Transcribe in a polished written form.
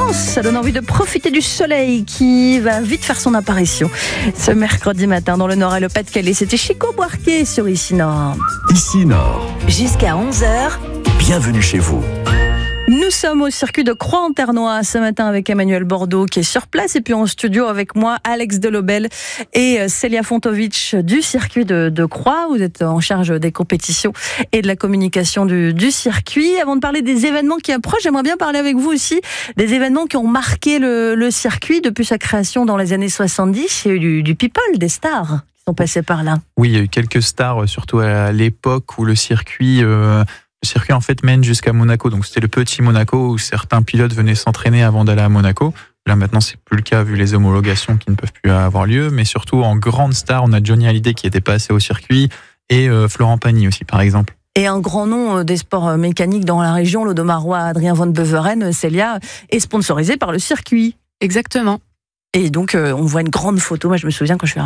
vacances. Ça donne envie de profiter du soleil qui va vite faire son apparition ce mercredi matin dans le Nord et le Pas-de-Calais. C'était Chico Buarque sur Ici Nord. Ici Nord. Jusqu'à 11h. Bienvenue chez vous. Nous sommes au circuit de Croix-en-Ternois ce matin avec Emmanuel Bordeaux qui est sur place et puis en studio avec moi Alex Delobel et Célia Fontovic du circuit de Croix. Vous êtes en charge des compétitions et de la communication du circuit. Avant de parler des événements qui approchent, j'aimerais bien parler avec vous aussi des événements qui ont marqué le circuit depuis sa création dans les années 70. Il y a eu du people, des stars qui sont passés par là. Oui, il y a eu quelques stars, surtout à l'époque où le circuit en fait mène jusqu'à Monaco, donc c'était le petit Monaco où certains pilotes venaient s'entraîner avant d'aller à Monaco. Là maintenant c'est plus le cas vu les homologations qui ne peuvent plus avoir lieu, mais surtout en grande star on a Johnny Hallyday qui était passé au circuit et Florent Pagny aussi par exemple. Et un grand nom des sports mécaniques dans la région, l'Audomarois Adrien Van Beveren, Célia, est sponsorisé par le circuit. Exactement. Et donc on voit une grande photo, moi je me souviens quand je suis